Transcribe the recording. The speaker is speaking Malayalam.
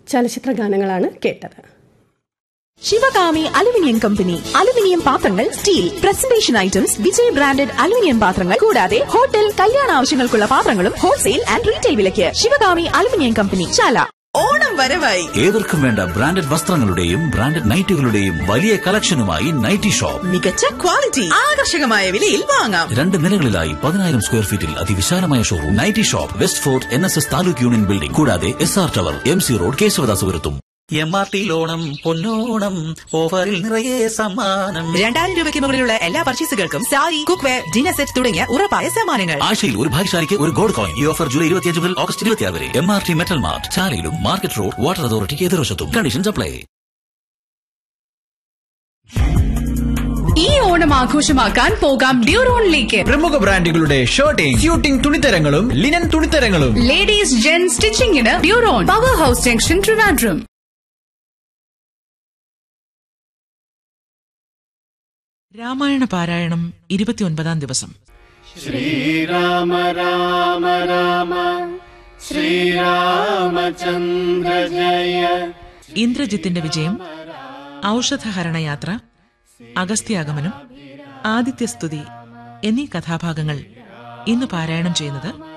ചലച്ചിത്ര ഗാനങ്ങളാണ് കേട്ടത്. ശിവകാമി അലുമിനിയം കമ്പനി അലുമിനിയം പാത്രങ്ങൾ, steel presentation items, Vijay branded aluminium പാത്രങ്ങൾ കൂടാതെ ഹോട്ടൽ, കല്യാണ ആവശ്യങ്ങൾക്കുള്ള പാത്രങ്ങളും ഹോൾസെയിൽ ആൻഡ് റീറ്റെയിൽ വിലയ്ക്ക്. ശിവകാമി അലുമിനിയം കമ്പനി, ചാല. ഓണം വരവായി. ഏവർക്കും വേണ്ട ബ്രാൻഡഡ് വസ്ത്രങ്ങളുടെയും ബ്രാൻഡഡ് നൈറ്റുകളുടെയും വലിയ കളക്ഷനുമായി നൈറ്റി ഷോപ്പ്. മികച്ച ക്വാളിറ്റി, ആകർഷകമായ വിലയിൽ വാങ്ങാം. 2 നിലകളിലായി 10,000 സ്ക്വയർ ഫീറ്റിൽ അതിവിശാലമായ showroom. Nightie shop, west fort NSS taluk union building, കൂടാതെ SR tower, MC road, കേശവദാസപുരത്തും. MRT Onam പൊന്നോണം, ഓഫറിൽ നിറയെ സമ്മാനം. 2000 രൂപയ്ക്ക് മുകളിലുള്ള എല്ലാ പർച്ചേസുകൾക്കും സാരി, കുക്ക്വെയർ, ഡിന്നർ സെറ്റ് തുടങ്ങിയ ഉറപ്പായ സമ്മാനങ്ങൾ. ആഴ്ചയിൽ ഒരു ഭാഗ്യശാലിക്ക് ഒരു ഗോൾഡ് കോയിൻ. ഈ ഓഫർ ജൂലൈ 25 മുതൽ ഓഗസ്റ്റ് 26 വരെ. MRT metal mart, ചാലയിലും market road, water അതോറിറ്റിക്ക് എതിർവശത്തും. Conditions apply. ഈ ഓണം ആഘോഷമാക്കാൻ പോകാം ഡ്യൂറോണിലേക്ക്. പ്രമുഖ ബ്രാൻഡുകളുടെ shirting, suiting തുണിത്തരങ്ങളും linen തുണിത്തരങ്ങളും. Ladies gen സ്റ്റിച്ചിങ്ങിന് ഡ്യൂറോൺ, power house junction, Trivandrum. Ramayana പാരായണം 29-ാം ദിവസം. ശ്രീരാമ രാമ രാമ ശ്രീരാമചന്ദ്ര ജയ. ഇന്ദ്രജിത്തിന്റെ വിജയം, ഔഷധഹരണയാത്ര, അഗസ്ത്യാഗമനം, ആദിത്യസ്തുതി എന്നീ കഥാഭാഗങ്ങൾ ഇന്ന് പാരായണം ചെയ്യുന്നത്